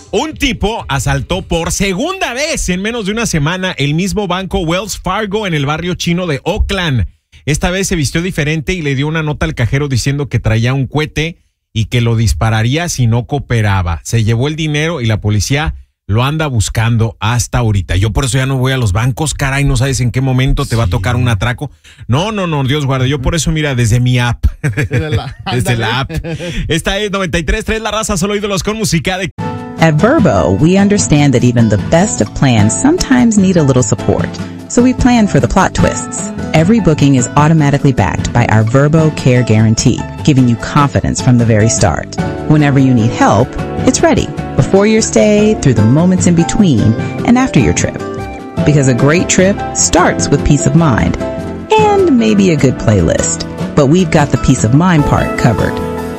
Un tipo asaltó por segunda vez en menos de una semana el mismo banco Wells Fargo en el barrio chino de Oakland. Esta vez se vistió diferente y le dio una nota al cajero diciendo que traía un cohete y que lo dispararía si no cooperaba. Se llevó el dinero y la policía lo anda buscando hasta ahorita. Yo por eso ya no voy a los bancos, caray, no sabes en qué momento te va a tocar un atraco. No, Dios guarde. Yo por eso, mira, desde mi app. Desde la app. Esta es 93.3 La Raza, solo ídolos con música de... At Verbo, we understand that even the best of plans sometimes need a little support. So we plan for the plot twists. Every booking is automatically backed by our Verbo Care Guarantee, giving you confidence from the very start. Whenever you need help, it's ready. Before your stay, through the moments in between, and after your trip. Because a great trip starts with peace of mind. And maybe a good playlist. But we've got the peace of mind part covered.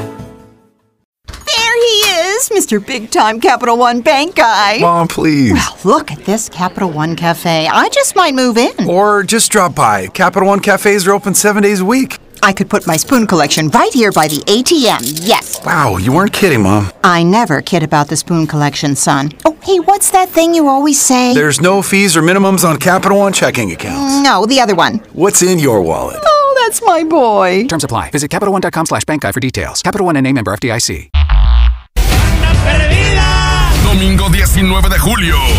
Mr. Big-Time Capital One Bank guy. Mom, please. Well, look at this Capital One Cafe. I just might move in. Or just drop by. Capital One cafes are open 7 days a week. I could put my spoon collection right here by the ATM, yes. Wow, you weren't kidding, Mom. I never kid about the spoon collection, son. Oh, hey, what's that thing you always say? There's no fees or minimums on Capital One checking accounts. No, the other one. What's in your wallet? Oh, that's my boy. Terms apply. Visit CapitalOne.com/bank guide for details. Capital One N.A. member FDIC. Domingo 19 de julio,